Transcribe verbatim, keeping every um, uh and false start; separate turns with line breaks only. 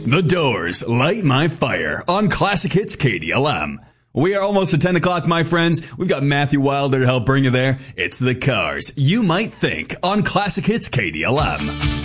The Doors, Light My Fire on Classic Hits K D L M. We are almost at ten o'clock, my friends. We've got Matthew Wilder to help bring you there. It's The Cars, You Might Think on Classic Hits K D L M.